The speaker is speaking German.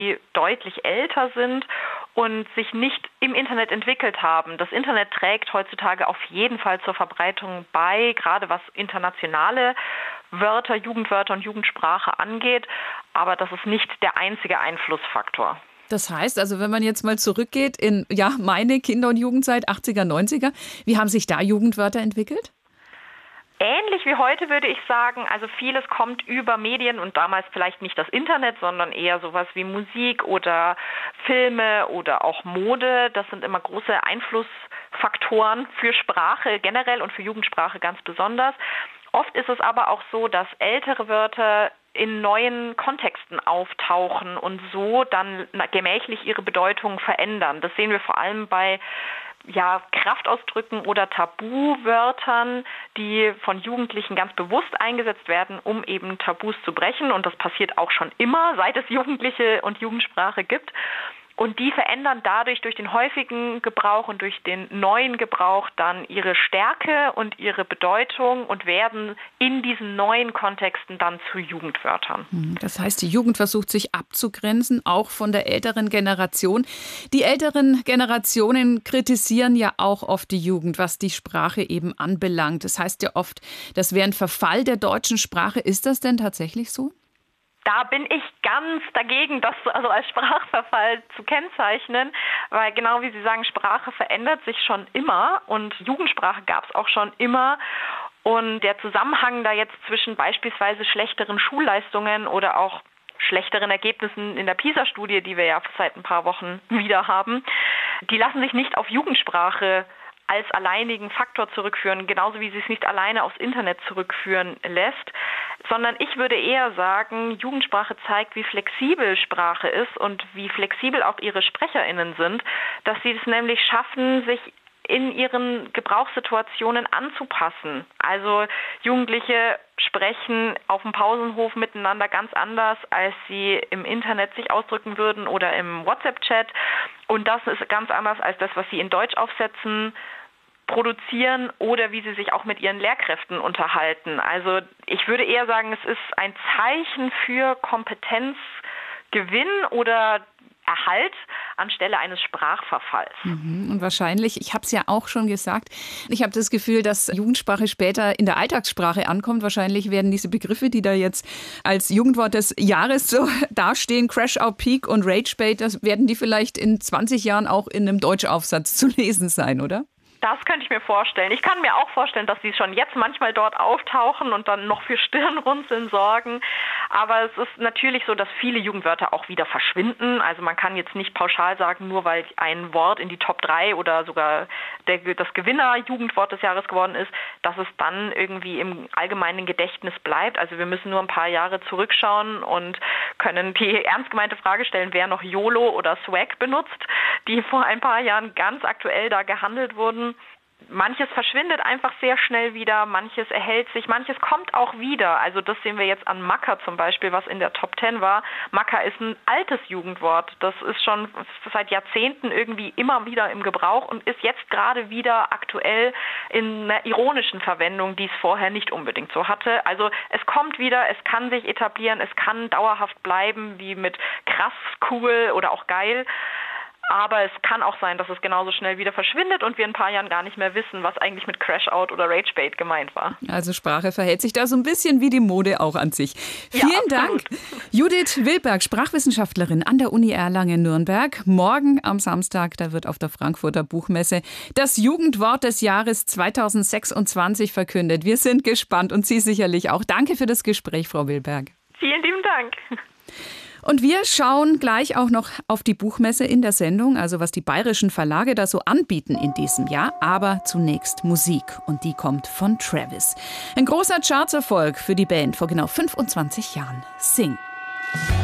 die deutlich älter sind und sich nicht im Internet entwickelt haben. Das Internet trägt heutzutage auf jeden Fall zur Verbreitung bei, gerade was internationale Wörter, Jugendwörter und Jugendsprache angeht. Aber das ist nicht der einzige Einflussfaktor. Das heißt, also wenn man jetzt mal zurückgeht in meine Kinder- und Jugendzeit, 80er, 90er, wie haben sich da Jugendwörter entwickelt? Ähnlich wie heute würde ich sagen, also vieles kommt über Medien und damals vielleicht nicht das Internet, sondern eher sowas wie Musik oder Filme oder auch Mode. Das sind immer große Einflussfaktoren für Sprache generell und für Jugendsprache ganz besonders. Oft ist es aber auch so, dass ältere Wörter in neuen Kontexten auftauchen und so dann gemächlich ihre Bedeutung verändern. Das sehen wir vor allem bei Kraftausdrücken oder Tabuwörtern, die von Jugendlichen ganz bewusst eingesetzt werden, um eben Tabus zu brechen. Und das passiert auch schon immer, seit es Jugendliche und Jugendsprache gibt. Und die verändern dadurch durch den häufigen Gebrauch und durch den neuen Gebrauch dann ihre Stärke und ihre Bedeutung und werden in diesen neuen Kontexten dann zu Jugendwörtern. Das heißt, die Jugend versucht sich abzugrenzen, auch von der älteren Generation. Die älteren Generationen kritisieren ja auch oft die Jugend, was die Sprache eben anbelangt. Das heißt ja oft, das wäre ein Verfall der deutschen Sprache. Ist das denn tatsächlich so? Da bin ich ganz dagegen, das also als Sprachverfall zu kennzeichnen, weil genau wie Sie sagen, Sprache verändert sich schon immer und Jugendsprache gab es auch schon immer. Und der Zusammenhang da jetzt zwischen beispielsweise schlechteren Schulleistungen oder auch schlechteren Ergebnissen in der PISA-Studie, die wir ja seit ein paar Wochen wieder haben, die lassen sich nicht auf Jugendsprache als alleinigen Faktor zurückführen, genauso wie sie es nicht alleine aufs Internet zurückführen lässt, sondern ich würde eher sagen, Jugendsprache zeigt, wie flexibel Sprache ist und wie flexibel auch ihre SprecherInnen sind, dass sie es nämlich schaffen, sich in ihren Gebrauchssituationen anzupassen. Also Jugendliche sprechen auf dem Pausenhof miteinander ganz anders, als sie im Internet sich ausdrücken würden oder im WhatsApp-Chat. Und das ist ganz anders als das, was sie in Deutschaufsätzen produzieren oder wie sie sich auch mit ihren Lehrkräften unterhalten. Also ich würde eher sagen, es ist ein Zeichen für Kompetenzgewinn oder Erhalt anstelle eines Sprachverfalls. Und wahrscheinlich, ich habe es ja auch schon gesagt, ich habe das Gefühl, dass Jugendsprache später in der Alltagssprache ankommt. Wahrscheinlich werden diese Begriffe, die da jetzt als Jugendwort des Jahres so dastehen, Crash-Out, Peak und Rage-Bait, das werden die vielleicht in 20 Jahren auch in einem Deutschaufsatz zu lesen sein, oder? Das könnte ich mir vorstellen. Ich kann mir auch vorstellen, dass sie schon jetzt manchmal dort auftauchen und dann noch für Stirnrunzeln sorgen. Aber es ist natürlich so, dass viele Jugendwörter auch wieder verschwinden. Also man kann jetzt nicht pauschal sagen, nur weil ein Wort in die Top 3 oder sogar das Gewinner-Jugendwort des Jahres geworden ist, dass es dann irgendwie im allgemeinen Gedächtnis bleibt. Also wir müssen nur ein paar Jahre zurückschauen und können die ernst gemeinte Frage stellen, wer noch YOLO oder Swag benutzt, die vor ein paar Jahren ganz aktuell da gehandelt wurden. Manches verschwindet einfach sehr schnell wieder, manches erhält sich, manches kommt auch wieder. Also das sehen wir jetzt an Macker zum Beispiel, was in der Top 10 war. Macker ist ein altes Jugendwort. Das ist schon seit Jahrzehnten irgendwie immer wieder im Gebrauch und ist jetzt gerade wieder aktuell in einer ironischen Verwendung, die es vorher nicht unbedingt so hatte. Also es kommt wieder, es kann sich etablieren, es kann dauerhaft bleiben, wie mit krass, cool oder auch geil. Aber es kann auch sein, dass es genauso schnell wieder verschwindet und wir in ein paar Jahren gar nicht mehr wissen, was eigentlich mit Crash-Out oder Rage-Bait gemeint war. Also Sprache verhält sich da so ein bisschen wie die Mode auch an sich. Vielen Dank, Judith Wilberg, Sprachwissenschaftlerin an der Uni Erlangen-Nürnberg. Morgen am Samstag, da wird auf der Frankfurter Buchmesse das Jugendwort des Jahres 2026 verkündet. Wir sind gespannt und Sie sicherlich auch. Danke für das Gespräch, Frau Wilberg. Vielen lieben Dank. Und wir schauen gleich auch noch auf die Buchmesse in der Sendung, also was die bayerischen Verlage da so anbieten in diesem Jahr. Aber zunächst Musik und die kommt von Travis. Ein großer Chartserfolg für die Band vor genau 25 Jahren. Sing.